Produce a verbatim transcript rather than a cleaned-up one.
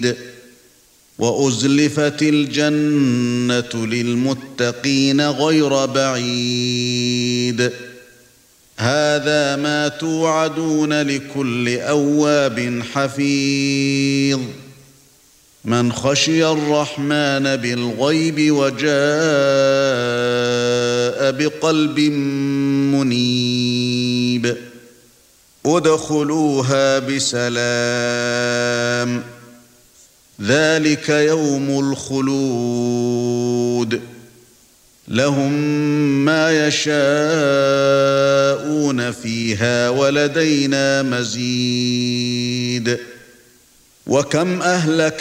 بعيد وأزلفت الجنة للمتقين غير بعيد هذا ما توعدون لكل أواب حفيظ من خشي الرحمن بالغيب وجاء بقلب منيب ادخلوها بسلام ذلك يوم الخلود لهم ما يشاءون فيها ولدينا مزيد وكم أهلكنا